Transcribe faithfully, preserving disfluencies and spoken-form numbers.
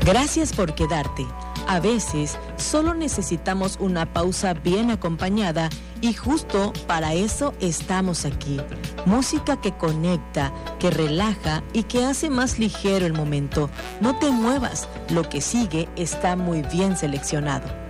Gracias por quedarte. A veces solo necesitamos una pausa bien acompañada y justo para eso estamos aquí. Música que conecta, que relaja y que hace más ligero el momento. No te muevas, lo que sigue está muy bien seleccionado.